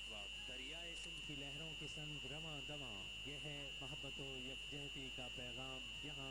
वक्त दरियाए सिंध की लहरों के संग रमा दमा, यह है मोहब्बत व यकजहती का पैगाम। यहाँ